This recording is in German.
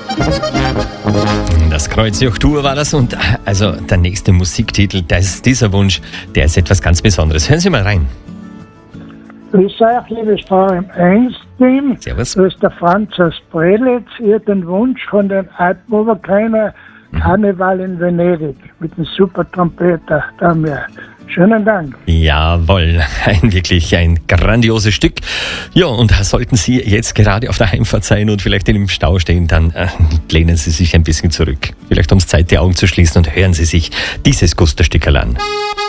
Das Kreuzjoch-Tour war das und also der nächste Musiktitel, dieser Wunsch, der ist etwas ganz Besonderes. Hören Sie mal rein. Grüß euch, liebes VM1-Team. Servus. Das ist der Franz aus Prelitz. Ihr den Wunsch von den Alpenoberkrämer Karneval in Venedig mit dem Supertrompeter da mir. Schönen Dank. Jawohl, wirklich ein grandioses Stück. Ja, und sollten Sie jetzt gerade auf der Heimfahrt sein und vielleicht in einem Stau stehen, dann lehnen Sie sich ein bisschen zurück. Vielleicht haben Sie Zeit, die Augen zu schließen und hören Sie sich dieses Gusterstückerl an.